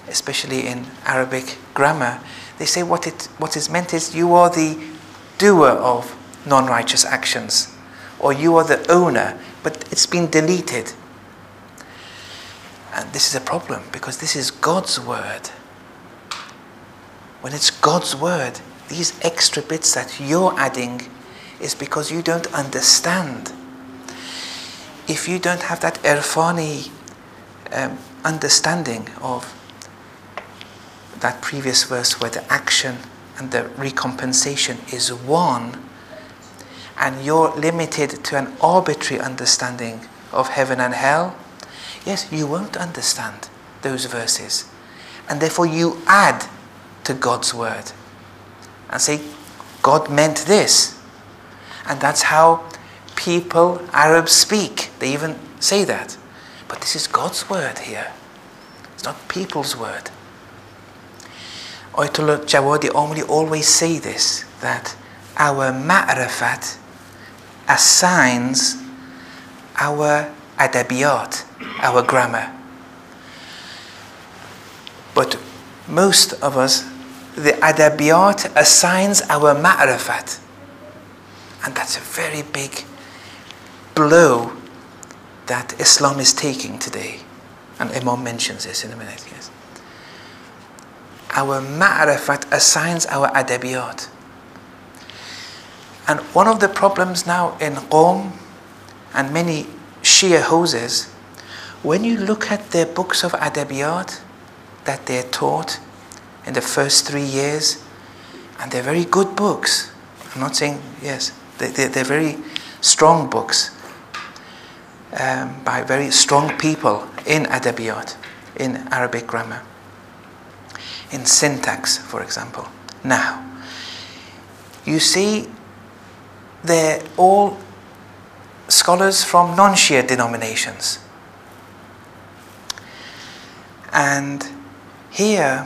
especially in Arabic grammar, they say what is meant is you are the doer of non-righteous actions, or you are the owner, but it's been deleted. And this is a problem, because this is God's word. When it's God's word, these extra bits that you're adding is because you don't understand. If you don't have that irfani understanding of that previous verse where the action and the recompensation is one, and you're limited to an arbitrary understanding of heaven and hell, yes, you won't understand those verses. And therefore you add to God's word and say, God meant this. And that's how people, Arabs, speak. They even say that. But this is God's word here. It's not people's word. Ayatollah Jawadi Amali always say this, that our ma'rifat assigns our adabiyat, our grammar. But most of us, the adabiyat assigns our ma'rifat. And that's a very big blow that Islam is taking today. And Imam mentions this in a minute, yes. Our ma'rifat assigns our adabiyat. And one of the problems now in Qom and many Shia houses, when you look at their books of adabiyat that they're taught in the first 3 years, and they're very good books. I'm not saying, yes, they're very strong books by very strong people in adabiyat, in Arabic grammar, in syntax, for example. Now, you see, they're all scholars from non-Shia denominations. And here,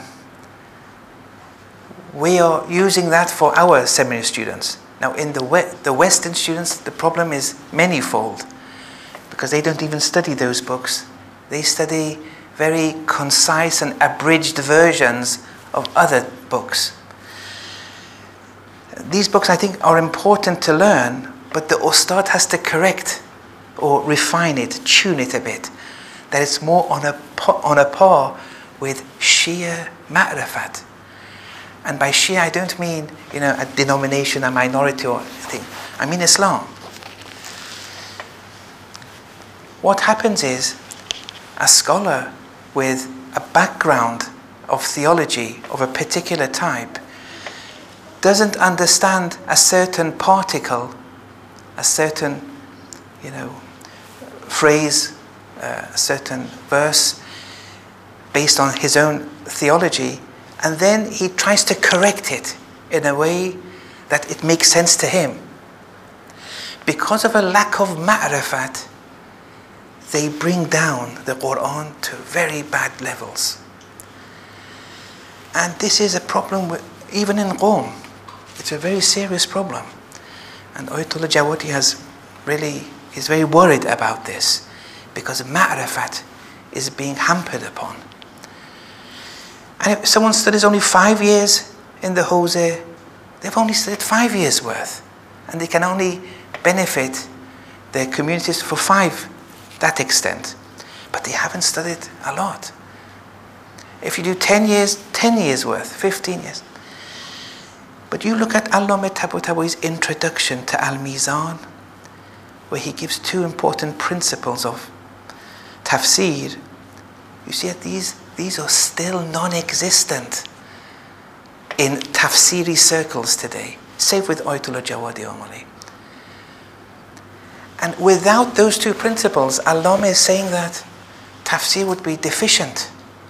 we are using that for our seminary students. Now, in the Western students, the problem is manifold, because they don't even study those books. They study very concise and abridged versions of other books. These books, I think, are important to learn, but the ustad has to correct or refine it, tune it a bit, that it's more on a par with Shia ma'rifat. And by Shia, I don't mean, a denomination, a minority or anything. I mean Islam. What happens is, a scholar with a background of theology of a particular type doesn't understand a certain particle, a certain, phrase, a certain verse based on his own theology, and then he tries to correct it in a way that it makes sense to him. Because of a lack of ma'rifat, they bring down the Quran to very bad levels. And this is a problem even in Qom. It's a very serious problem. And Ayatollah Jawadi is very worried about this, because ma'rifat is being hampered upon. And if someone studies only 5 years in the Hosea, they've only studied 5 years worth. And they can only benefit their communities for 5, that extent. But they haven't studied a lot. If you do 10 years worth, 15 years. But you look at Allama Tabataba'i's introduction to Al-Mizan, where he gives 2 important principles of tafsir. You see that these are still non-existent in tafsiri circles today, save with Ayatollah Jawadi Amali. And without those 2 principles, Allama is saying that tafsir would be deficient.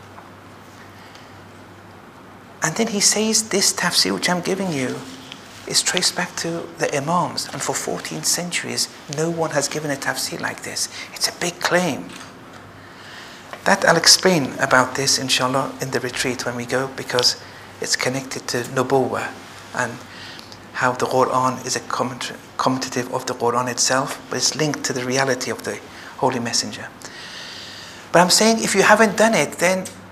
And then he says this tafsir which I'm giving you is traced back to the Imams, and for 14 centuries no one has given a tafsir like this. It's a big claim. That I'll explain about this inshallah in the retreat when we go, because it's connected to Nubuwwah and how the Quran is a commentative of the Quran itself, but it's linked to the reality of the Holy Messenger. But I'm saying if you haven't done it, then